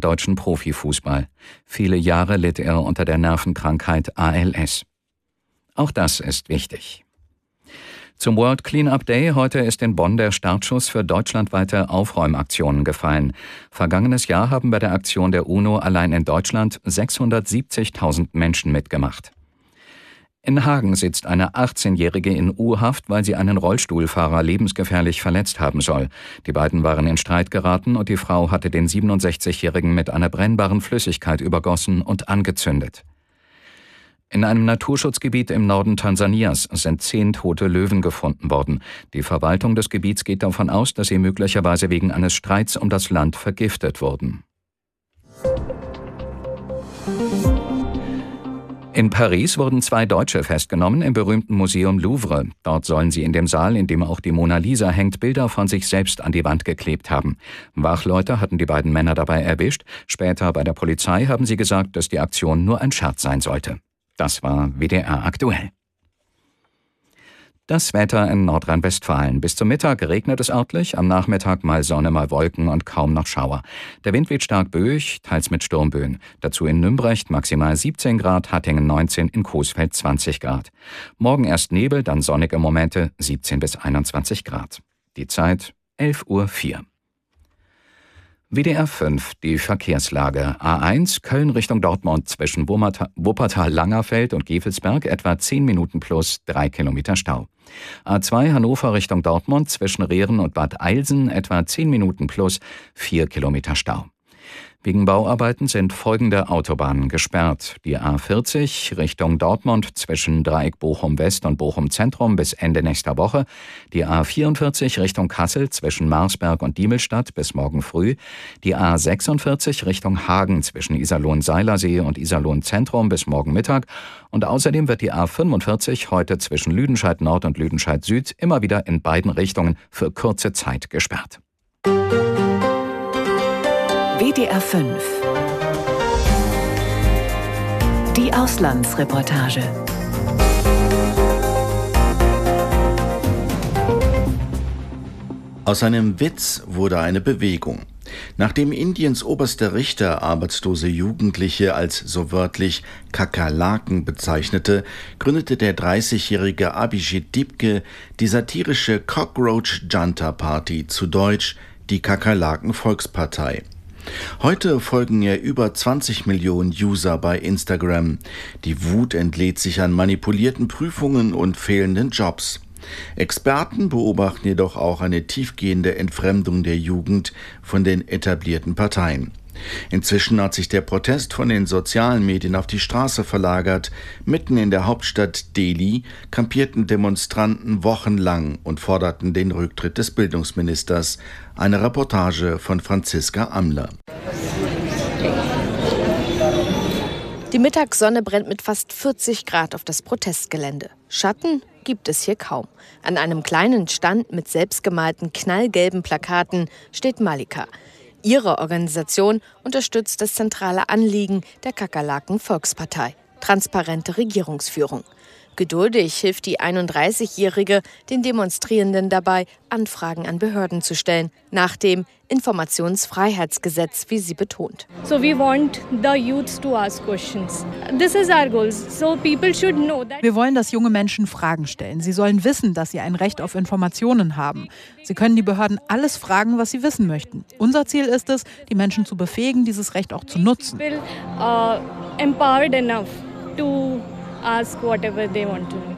im deutschen Profifußball. Viele Jahre litt er unter der Nervenkrankheit ALS. Auch das ist wichtig. Zum World Cleanup Day heute ist in Bonn der Startschuss für deutschlandweite Aufräumaktionen gefallen. Vergangenes Jahr haben bei der Aktion der UNO allein in Deutschland 670.000 Menschen mitgemacht. In Hagen sitzt eine 18-Jährige in U-Haft, weil sie einen Rollstuhlfahrer lebensgefährlich verletzt haben soll. Die beiden waren in Streit geraten und die Frau hatte den 67-Jährigen mit einer brennbaren Flüssigkeit übergossen und angezündet. In einem Naturschutzgebiet im Norden Tansanias sind 10 tote Löwen gefunden worden. Die Verwaltung des Gebiets geht davon aus, dass sie möglicherweise wegen eines Streits um das Land vergiftet wurden. In Paris wurden 2 Deutsche festgenommen im berühmten Museum Louvre. Dort sollen sie in dem Saal, in dem auch die Mona Lisa hängt, Bilder von sich selbst an die Wand geklebt haben. Wachleute hatten die beiden Männer dabei erwischt. Später bei der Polizei haben sie gesagt, dass die Aktion nur ein Scherz sein sollte. Das war WDR aktuell. Das Wetter in Nordrhein-Westfalen. Bis zum Mittag regnet es örtlich, am Nachmittag mal Sonne, mal Wolken und kaum noch Schauer. Der Wind weht stark böig, teils mit Sturmböen. Dazu in Nümbrecht maximal 17 Grad, Hattingen 19, in Coesfeld 20 Grad. Morgen erst Nebel, dann sonnige Momente, 17 bis 21 Grad. Die Zeit 11:04 Uhr. WDR 5, die Verkehrslage. A1, Köln Richtung Dortmund zwischen Wuppertal-Langerfeld und Gevelsberg etwa 10 Minuten plus 3 Kilometer Stau. A2, Hannover Richtung Dortmund zwischen Rehren und Bad Eilsen etwa 10 Minuten plus 4 Kilometer Stau. Wegen Bauarbeiten sind folgende Autobahnen gesperrt. Die A40 Richtung Dortmund zwischen Dreieck Bochum West und Bochum Zentrum bis Ende nächster Woche. Die A44 Richtung Kassel zwischen Marsberg und Diemelstadt bis morgen früh. Die A46 Richtung Hagen zwischen Iserlohn-Seilersee und Iserlohn-Zentrum bis morgen Mittag. Und außerdem wird die A45 heute zwischen Lüdenscheid Nord und Lüdenscheid Süd immer wieder in beiden Richtungen für kurze Zeit gesperrt. WDR 5. Die Auslandsreportage. Aus einem Witz wurde eine Bewegung. Nachdem Indiens oberster Richter arbeitslose Jugendliche als so wörtlich Kakerlaken bezeichnete, gründete der 30-jährige Abhijit Dipke die satirische Cockroach Janta Party, zu Deutsch die Kakerlaken-Volkspartei. Heute folgen ihr über 20 Millionen User bei Instagram. Die Wut entlädt sich an manipulierten Prüfungen und fehlenden Jobs. Experten beobachten jedoch auch eine tiefgehende Entfremdung der Jugend von den etablierten Parteien. Inzwischen hat sich der Protest von den sozialen Medien auf die Straße verlagert. Mitten in der Hauptstadt Delhi kampierten Demonstranten wochenlang und forderten den Rücktritt des Bildungsministers. Eine Reportage von Franziska Amler. Die Mittagssonne brennt mit fast 40 Grad auf das Protestgelände. Schatten gibt es hier kaum. An einem kleinen Stand mit selbstgemalten knallgelben Plakaten steht Malika. Ihre Organisation unterstützt das zentrale Anliegen der Kakerlaken-Volkspartei: transparente Regierungsführung. Geduldig hilft die 31-Jährige den Demonstrierenden dabei, Anfragen an Behörden zu stellen, nach dem Informationsfreiheitsgesetz, wie sie betont. So we want the youth to ask questions. This is our goal. So people should know that. Wir wollen, dass junge Menschen Fragen stellen. Sie sollen wissen, dass sie ein Recht auf Informationen haben. Sie können die Behörden alles fragen, was sie wissen möchten. Unser Ziel ist es, die Menschen zu befähigen, dieses Recht auch zu nutzen. People empowered enough to ask whatever they want to know.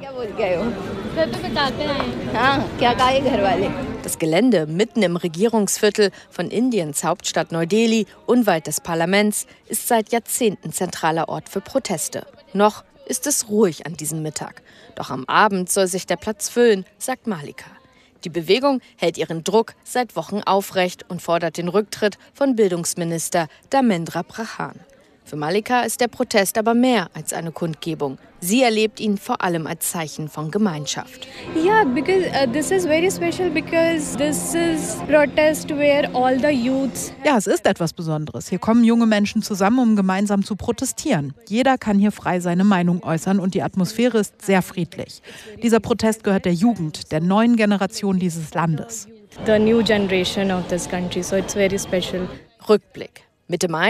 Das Gelände mitten im Regierungsviertel von Indiens Hauptstadt Neu-Delhi, unweit des Parlaments, ist seit Jahrzehnten zentraler Ort für Proteste. Noch ist es ruhig an diesem Mittag. Doch am Abend soll sich der Platz füllen, sagt Malika. Die Bewegung hält ihren Druck seit Wochen aufrecht und fordert den Rücktritt von Bildungsminister Dharmendra Pradhan. Für Malika ist der Protest aber mehr als eine Kundgebung. Sie erlebt ihn vor allem als Zeichen von Gemeinschaft. Yeah, because this is very special because this is protest where all the youths. Ja, es ist etwas Besonderes. Hier kommen junge Menschen zusammen, um gemeinsam zu protestieren. Jeder kann hier frei seine Meinung äußern und die Atmosphäre ist sehr friedlich. Dieser Protest gehört der Jugend, der neuen Generation dieses Landes. The new generation of this country, so it's very special. Rückblick. Mitte Mai